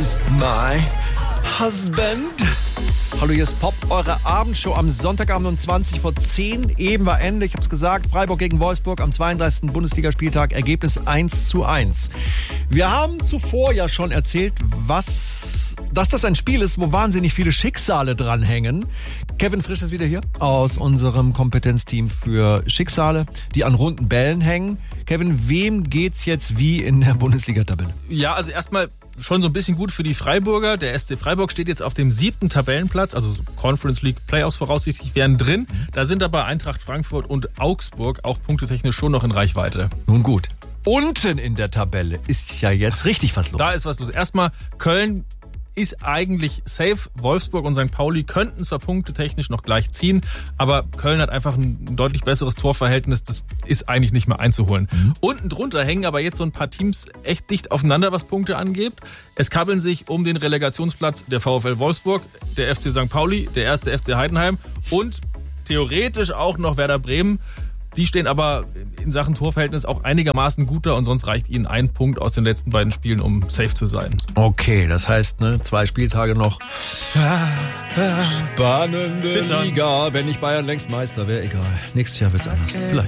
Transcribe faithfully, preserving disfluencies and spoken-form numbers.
is my husband. Hallo, hier ist Pop, eure Abendshow am Sonntagabend um zwanzig vor zehn. Eben war Ende, ich hab's gesagt, Freiburg gegen Wolfsburg am zweiunddreißigsten Bundesligaspieltag, Ergebnis eins zu eins. Wir haben zuvor ja schon erzählt, was, dass das ein Spiel ist, wo wahnsinnig viele Schicksale dranhängen. Kevin Frisch ist wieder hier aus unserem Kompetenzteam für Schicksale, die an runden Bällen hängen. Kevin, wem geht's jetzt wie in der Bundesliga-Tabelle? Ja, also erstmal schon so ein bisschen gut für die Freiburger. Der S C Freiburg steht jetzt auf dem siebten Tabellenplatz, also Conference League Playoffs voraussichtlich wären drin. Da sind aber Eintracht Frankfurt und Augsburg auch punktetechnisch schon noch in Reichweite. Nun gut. Unten in der Tabelle ist ja jetzt richtig was los. Da ist was los. Erstmal Köln ist eigentlich safe. Wolfsburg und Sankt Pauli könnten zwar punktetechnisch noch gleich ziehen, aber Köln hat einfach ein deutlich besseres Torverhältnis. Das ist eigentlich nicht mehr einzuholen. Mhm. Unten drunter hängen aber jetzt so ein paar Teams echt dicht aufeinander, was Punkte angeht. Es kabbeln sich um den Relegationsplatz der VfL Wolfsburg, der F C Sankt Pauli, der erste F C Heidenheim und theoretisch auch noch Werder Bremen. Die stehen aber in Sachen Torverhältnis auch einigermaßen guter und sonst reicht ihnen ein Punkt aus den letzten beiden Spielen, um safe zu sein. Okay, das heißt, ne, zwei Spieltage noch. Spannende Zittern. Liga. Wenn nicht Bayern längst Meister wäre, egal. Nächstes Jahr wird's anders. Vielleicht.